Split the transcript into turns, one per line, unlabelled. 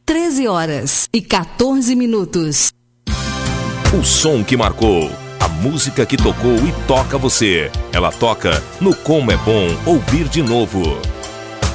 13h14.
O som que marcou, a música que tocou e toca você. Ela toca no Como é Bom Ouvir de Novo.